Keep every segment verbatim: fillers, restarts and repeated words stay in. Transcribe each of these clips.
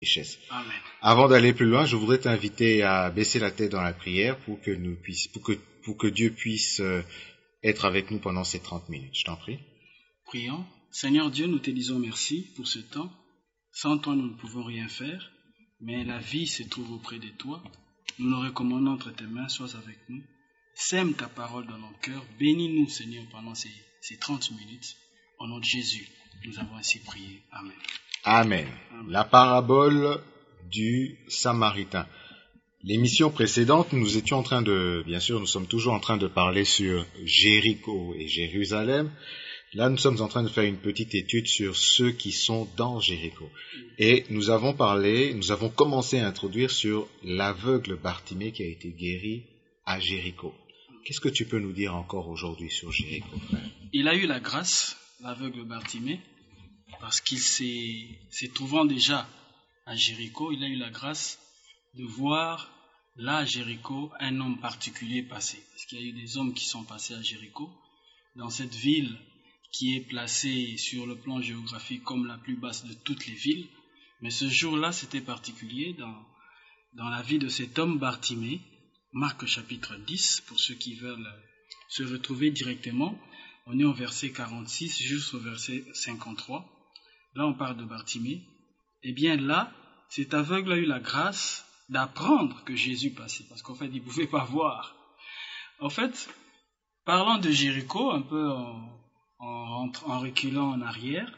richesse. Amen. Avant d'aller plus loin, je voudrais t'inviter à baisser la tête dans la prière pour que nous puisse, pour que, pour que Dieu puisse euh, être avec nous pendant ces trente minutes. Je t'en prie. Prions. Seigneur Dieu, nous te disons merci pour ce temps. Sans toi, nous ne pouvons rien faire, mais la vie se trouve auprès de toi. Nous nous recommandons entre tes mains, sois avec nous. Sème ta parole dans nos cœurs. Bénis-nous, Seigneur, pendant ces, ces trente minutes. Au nom de Jésus, nous avons ainsi prié. Amen. Amen. Amen. La parabole du Samaritain. L'émission précédente, nous étions en train de, bien sûr, nous sommes toujours en train de parler sur Jéricho et Jérusalem. Là, nous sommes en train de faire une petite étude sur ceux qui sont dans Jéricho. Et nous avons parlé, nous avons commencé à introduire sur l'aveugle Bartimée qui a été guéri à Jéricho. Qu'est-ce que tu peux nous dire encore aujourd'hui sur Jéricho, frère? Il a eu la grâce, l'aveugle Bartimée, parce qu'il s'est, s'est trouvant déjà à Jéricho, il a eu la grâce de voir là à Jéricho un homme particulier passer. Parce qu'il y a eu des hommes qui sont passés à Jéricho, dans cette ville qui est placée sur le plan géographique comme la plus basse de toutes les villes. Mais ce jour-là, c'était particulier dans, dans la vie de cet homme Bartimée. Marc chapitre dix, pour ceux qui veulent se retrouver directement. On est au verset quarante-six jusqu'au verset cinquante-trois. Là, on parle de Bartimée. Eh bien là, cet aveugle a eu la grâce d'apprendre que Jésus passait, parce qu'en fait, il ne pouvait pas voir. En fait, parlant de Jéricho, un peu en, en, en reculant en arrière,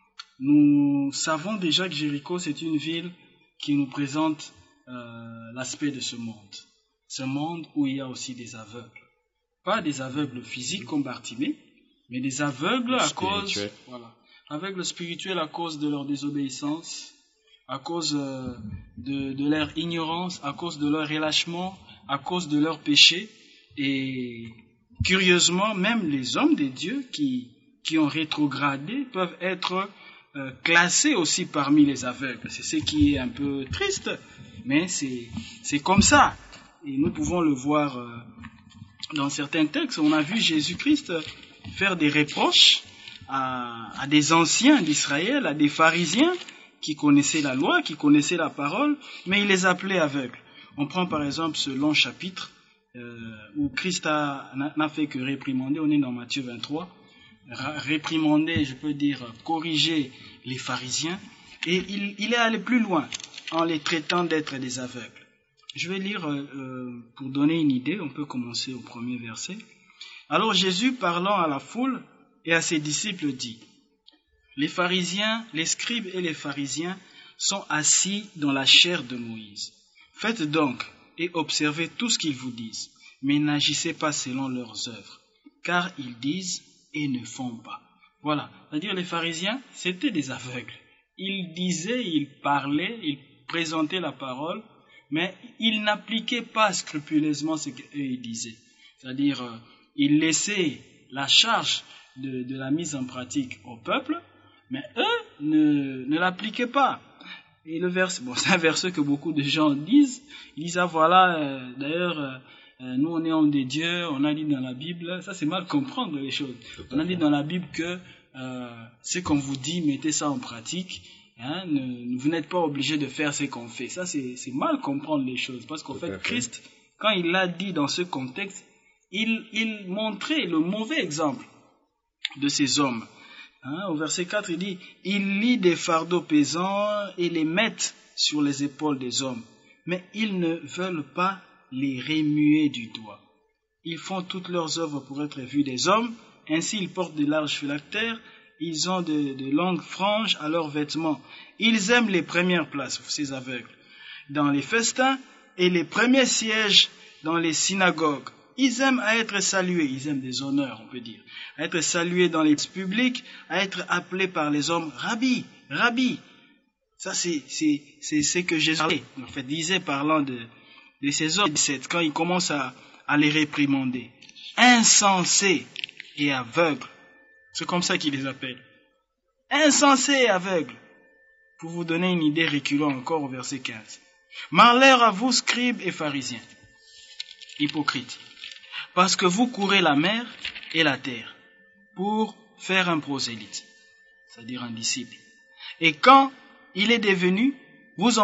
nous savons déjà que Jéricho, c'est une ville qui nous présente euh, l'aspect de ce monde. Ce monde où il y a aussi des aveugles. Pas des aveugles physiques comme Bartimée, mais des aveugles à cause... Voilà. Aveugles spirituels à cause de leur désobéissance, à cause euh, de, de leur ignorance, à cause de leur relâchement, à cause de leur péché. Et curieusement, même les hommes de Dieu qui, qui ont rétrogradé peuvent être euh, classés aussi parmi les aveugles. C'est ce qui est un peu triste, mais c'est, c'est comme ça. Et nous pouvons le voir euh, dans certains textes. On a vu Jésus-Christ faire des reproches À, à des anciens d'Israël, à des pharisiens qui connaissaient la loi, qui connaissaient la parole, mais il les appelait aveugles. On prend par exemple ce long chapitre euh, où Christ a, n'a fait que réprimander, on est dans Matthieu vingt-trois, réprimander, je peux dire, corriger les pharisiens, et il, il est allé plus loin en les traitant d'être des aveugles. Je vais lire, euh, pour donner une idée, on peut commencer au premier verset. Alors Jésus, parlant à la foule, et à ses disciples dit, les pharisiens, les scribes et les pharisiens sont assis dans la chair de Moïse. Faites donc et observez tout ce qu'ils vous disent, mais n'agissez pas selon leurs œuvres, car ils disent et ne font pas. Voilà, c'est-à-dire les pharisiens, c'était des aveugles. Ils disaient, ils parlaient, ils présentaient la parole, mais ils n'appliquaient pas scrupuleusement ce qu'eux disaient. C'est-à-dire, euh, ils laissaient la charge De, de la mise en pratique au peuple, mais eux ne, ne l'appliquaient pas. Et le verset, bon, c'est un verset que beaucoup de gens disent. Ils disent, ah voilà, euh, d'ailleurs, euh, nous on est hommes de Dieu, on a dit dans la Bible, ça c'est mal comprendre les choses. On a dit dans la Bible que euh, ce qu'on vous dit, mettez ça en pratique. Hein, ne, vous n'êtes pas obligé de faire ce qu'on fait. Ça c'est, c'est mal comprendre les choses, parce qu'en fait, Christ, quand il l'a dit dans ce contexte, il, il montrait le mauvais exemple de ces hommes. Hein, au verset quatre, il dit, ils lient des fardeaux pesants et les mettent sur les épaules des hommes, mais ils ne veulent pas les remuer du doigt. Ils font toutes leurs œuvres pour être vus des hommes, ainsi ils portent de larges phylactères, ils ont de, de longues franges à leurs vêtements. Ils aiment les premières places, ces aveugles, dans les festins et les premiers sièges dans les synagogues. Ils aiment à être salués, ils aiment des honneurs, on peut dire, à être salués dans les publics, à être appelés par les hommes, Rabbi, Rabbi. Ça, c'est, c'est, c'est ce que Jésus en fait, disait, parlant de, de ces hommes, quand il commence à, à les réprimander. Insensés et aveugles. C'est comme ça qu'il les appelle. Insensés et aveugles. Pour vous donner une idée, reculons encore au verset quinze. Malheur à vous, scribes et pharisiens, hypocrites, parce que vous courez la mer et la terre pour faire un prosélyte, c'est-à-dire un disciple. Et quand il est devenu, vous